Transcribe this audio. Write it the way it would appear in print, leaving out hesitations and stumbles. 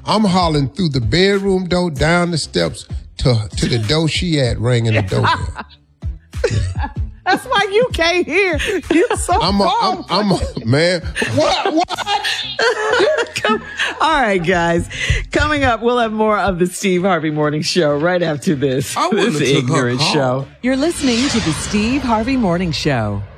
I'm hollering through the bedroom door, down the steps to the door she at, ringing the doorbell. That's why you can't hear. You're so man. What? All right, guys. Coming up, we'll have more of the Steve Harvey Morning Show right after this. This ignorant show. You're listening to the Steve Harvey Morning Show.